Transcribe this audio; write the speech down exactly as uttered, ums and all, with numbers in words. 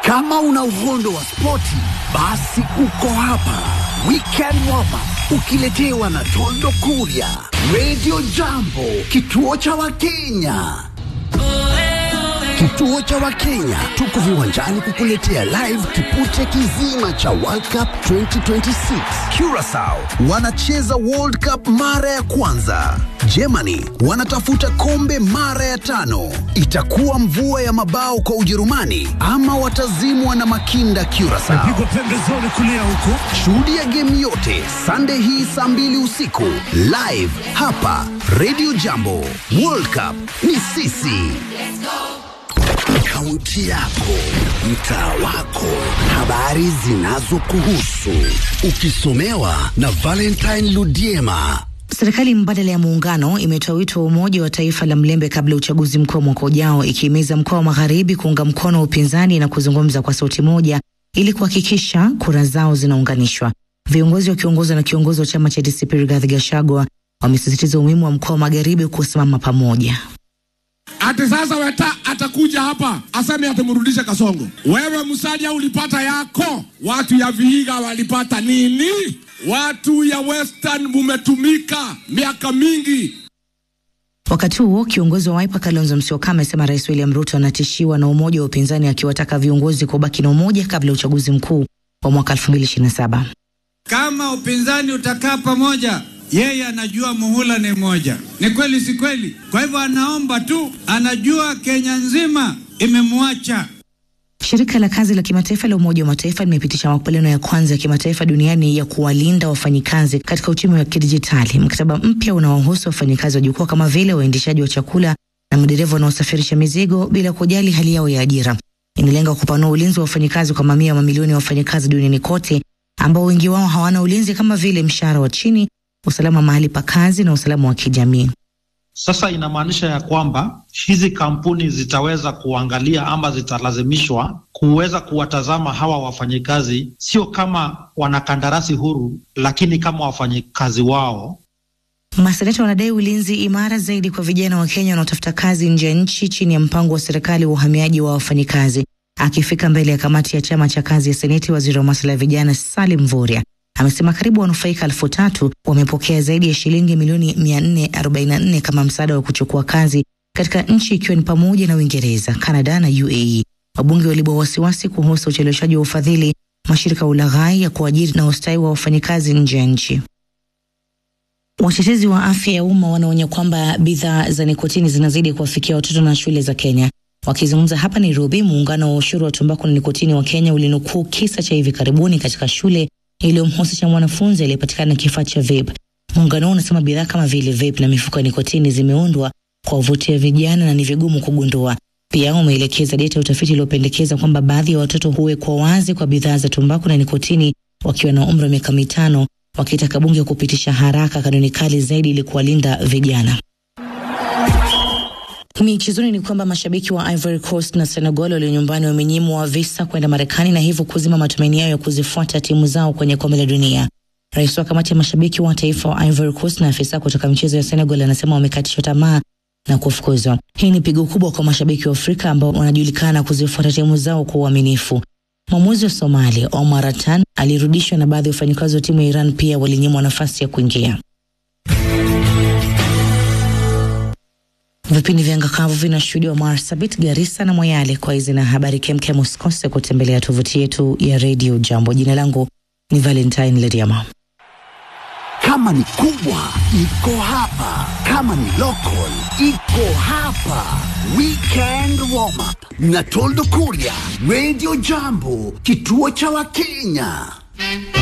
Kama una uhondo wa spoti, basi uko hapa. Weekend Warm-Up ukiletewa na Toldo Kuria. Radio Jambo, kituo cha Wakenya. Kituo cha Wakenya, tuko viwanjani kukuletea live kipute kizima cha World Cup twenty twenty-six. Curaçao wanacheza World Cup mara ya kwanza. Germany wanatafuta kombe mara ya tano. Itakuwa mvua ya mabao kwa Ujerumani ama watazimwa na makinda Curaçao. Pigo pembezoni kulia huko. Shuhudia game yote Sunday hii saa mbili usiku live hapa Radio Jambo. World Cup ni sisi. Kaunti yako, mtaa wako, habari zinazokuhusu, ukisomewa na Valentine Ludiema. Serikali mbadala ya muungano imetoa wito wa umoja wa taifa la mlembe kabla uchaguzi mkuu mwaka ujao, ikihimiza mkoa wa Magharibi kuunga mkono upinzani na kuzungumza kwa sauti moja ili kuhakikisha kura zao zinaunganishwa. Viongozi wakiongozwa na kiongozi wa chama cha D C P Rigathi Gachagua wamesisitiza umuhimu wa mkoa wa Magharibi kusimama pamoja. Ati sasa Weta atakuja hapa aseme atamrudisha Kasongo. Wewe Musalia ulipata yako, watu ya Vihiga walipata nini? Watu ya Western mumetumika miaka mingi. Wakati huo kiongozi wa Wiper Kalonzo Musyoka amesema Rais William Ruto anatishiwa na umoja wa upinzani, akiwataka viongozi kubaki na umoja kabla uchaguzi mkuu wa mwaka elfu mbili ishirini na saba. Kama upinzani utakaa pamoja, yeye anajua muhula ni moja. Ni kweli si kweli? Kwa hivyo anaomba tu, anajua Kenya nzima imemwacha. Shirika la kazi la kimataifa la Umoja wa Mataifa limepitisha makubaliano ya kwanza ya kimataifa duniani ya kuwalinda wafanyikazi katika uchumi wa kidijitali. Mkataba mpya unaohusu wafanyikazi wa jukwaa kama vile waendeshaji wa chakula na madereva wanaosafirisha mizigo bila kujali hali yao ya ajira. Inalenga kupanua ulinzi wa wafanyikazi kwa mamia ya mamilioni ya wafanyikazi duniani kote, ambao wengi wao hawana ulinzi kama vile mshahara wa chini, usalama mahali pa kazi na usalama wa kijamii. Sasa inamaanisha ya kwamba hizi kampuni zitaweza kuangalia ama zitalazimishwa kuweza kuwatazama hawa wafanyikazi sio kama wanakandarasi huru, lakini kama wafanyikazi wao. Maseneta wanadai ulinzi imara zaidi kwa vijana wa Kenya wanaotafuta kazi nje ya nchi chini ya mpango wa serikali wa uhamiaji wa wafanyikazi. Akifika mbele ya kamati ya chama cha kazi ya Seneti, waziri wa masuala ya vijana Salim Mvurya amesema karibu wanufaika elfu tatu wamepokea zaidi ya shilingi milioni mia nne arobaini na nne kama msaada wa kuchukua kazi katika nchi, ikiwa ni pamoja na Uingereza, Canada na U A E. Wabunge walibua wasiwasi kuhusu ucheleweshaji wa ufadhili, mashirika ya ulaghai ya kuajiri na ustawi wa wafanyikazi nje ya nchi. Watetezi wa afya ya umma wanaonya kwamba bidhaa za nikotini zinazidi kuwafikia watoto na shule za Kenya. Wakizungumza hapa Nairobi, muungano wa ushuru wa tumbaku na nikotini wa Kenya ulinukuu kisa cha hivi karibuni katika shule iliyomhusisha mwanafunzi aliyepatikana kifaa cha vape. Muungano unasema bidhaa kama vile vape na mifuko ya nikotini zimeundwa kwa kuvutia vijana na ni vigumu kugundua. Pia umeelekeza data ya utafiti iliyopendekeza kwamba baadhi ya watoto huwekwa wazi kwa bidhaa za tumbaku na nikotini wakiwa na umri wa miaka mitano, wakitaka bunge kupitisha haraka kanuni kali zaidi ili kuwalinda vijana. Michezoni ni kwamba mashabiki wa Ivory Coast na Senegal walio nyumbani wamenyimwa visa kwenda Marekani na hivyo kuzima matumaini yao ya kuzifuata timu zao kwenye kombe la dunia. Rais wa kamati ya mashabiki wa taifa wa Ivory Coast na afisa kutoka michezo ya Senegal anasema wamekatishwa tamaa na kufukuzwa. Hii ni pigo kubwa kwa mashabiki wa Afrika ambao wanajulikana kuzifuata timu zao kwa uaminifu. Mwamuzi wa Somalia Omar Atan alirudishwa na baadhi ya wafanyakazi wa timu ya Iran pia walinyimwa nafasi ya kuingia. Vipindi vya ngakavu vinashuhudiwa Marsabit, Garissa na Moyale. Kwa hizi na habari kemkem usikose kutembelea tovuti yetu ya Radio Jambo. Jina langu ni Valentine Lediama. Kama ni kubwa, iko hapa. Kama ni local, iko hapa. Weekend Warm-Up na Toldo Kuria. Radio Jambo, kituo cha Wakenya.